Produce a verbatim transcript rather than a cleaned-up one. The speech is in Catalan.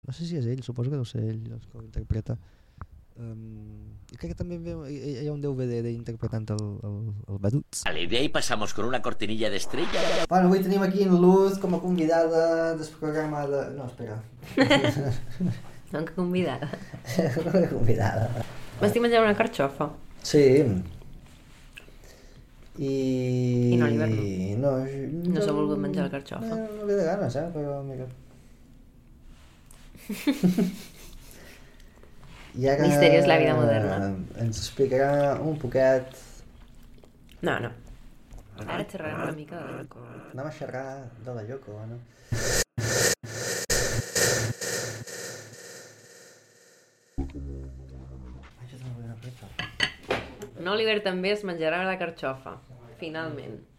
No sé si és ell, suposo que deu ser ell el que ho interpreta. Um, I crec que també hi ha un D V D d'ell interpretant el, el, el Baduts. Vale, de ahí pasamos con una cortinilla de estrella. Bueno, avui tenim aquí en Luz com a convidada del programa de... No, espera. No, que convidada. Convidada. M'estic menjant una carxofa. Sí. I... I no a l'hivern no. No, no s'ha volgut menjar la carxofa. No, no ve de ganes, eh? Però, mira... I ara... Misteri és la vida moderna. Ens explicarà un poquet... No, no. Ara xerrarem una mica de la Yoko. Anem a xerrar de la Yoko, no? No, l'hivern també es menjarà la carxofa. Finalment.